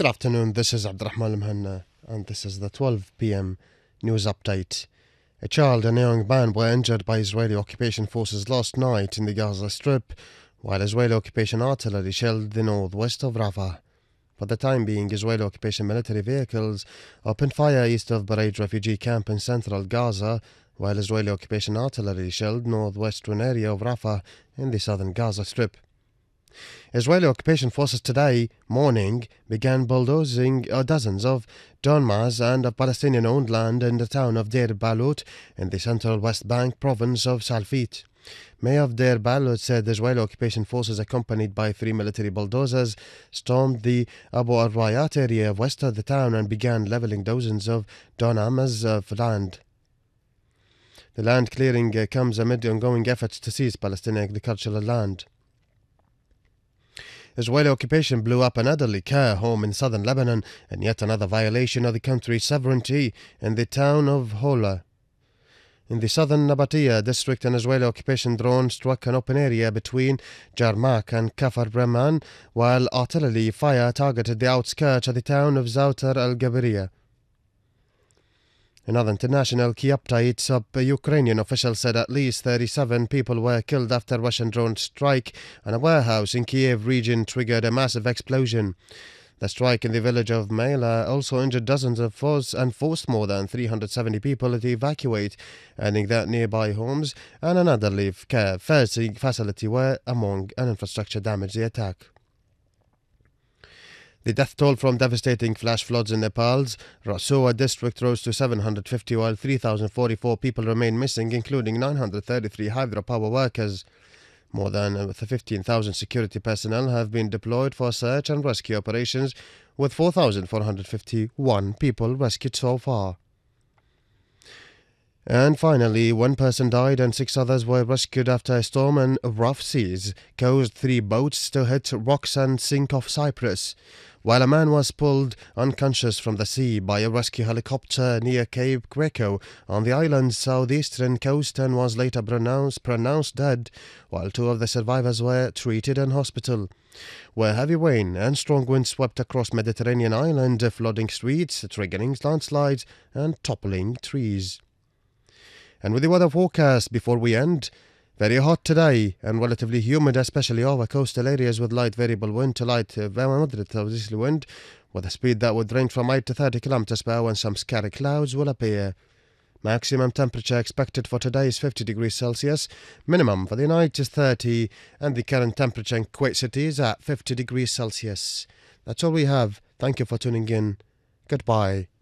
Good afternoon, this is Abdurrahman Al-Mhanna, and this is the 12 p.m. news update. A child and a young man were injured by Israeli occupation forces last night in the Gaza Strip, while Israeli occupation artillery shelled the northwest of Rafah. For the time being, Israeli occupation military vehicles opened fire east of Baraj refugee camp in central Gaza, while Israeli occupation artillery shelled northwestern area of Rafah in the southern Gaza Strip. Israeli occupation forces today morning began bulldozing dozens of Donmas and of Palestinian-owned land in the town of Deir Balut in the central West Bank province of Salfit. Mayor of Deir Balut said Israeli occupation forces, accompanied by 3 military bulldozers, stormed the Abu al-Rayat area west of the town and began leveling dozens of donams of land. The land clearing comes amid ongoing efforts to seize Palestinian agricultural land. Israeli occupation blew up an elderly care home in southern Lebanon, and yet another violation of the country's sovereignty in the town of Hola. In the southern Nabatea district, an Israeli occupation drone struck an open area between Jarmak and Kafar Breman, while artillery fire targeted the outskirts of the town of Zautar al-Gabiriya. In other international key updates, Ukrainian officials said at least 37 people were killed after Russian drone strike on a warehouse in Kiev region triggered a massive explosion. The strike in the village of Mela also injured dozens of foes and forced more than 370 people to evacuate, adding that nearby homes and an elderly care facility were among an infrastructure damaged the attack. The death toll from devastating flash floods in Nepal's Rasoa district rose to 750, while 3,044 people remain missing, including 933 hydropower workers. More than 15,000 security personnel have been deployed for search and rescue operations, with 4,451 people rescued so far. And finally, 1 person died and 6 others were rescued after a storm and rough seas caused 3 boats to hit rocks and sink off Cyprus, while a man was pulled unconscious from the sea by a rescue helicopter near Cape Greco on the island's southeastern coast and was later pronounced dead, while 2 of the survivors were treated in hospital. Where heavy rain and strong winds swept across Mediterranean island, flooding streets, triggering landslides and toppling trees. And with the weather forecast before we end, very hot today and relatively humid, especially over coastal areas, with light variable wind to light moderate southeasterly wind, with a speed that would range from 8 to 30 km per hour, and some scattered clouds will appear. Maximum temperature expected for today is 50 degrees Celsius, minimum for the night is 30, and the current temperature in Kuwait City is at 50 degrees Celsius. That's all we have. Thank you for tuning in. Goodbye.